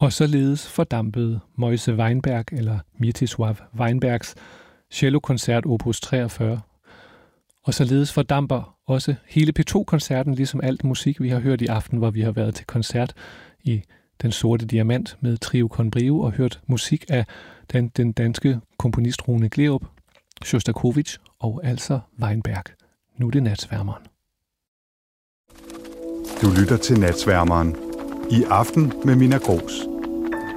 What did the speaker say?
Og således fordampede Moise Weinberg eller Mieczysław Weinbergs cellokoncert opus 43. Og således fordamper også hele P2-koncerten, ligesom alt musik, vi har hørt i aften, hvor vi har været til koncert i Den Sorte Diamant med Trio con Brio og hørt musik af den danske komponist Rune Gleerup, Sjostakovitj og altså Weinberg. Nu er det Natsværmeren. Du lytter til Natsværmeren. I aften med Minna Grooss.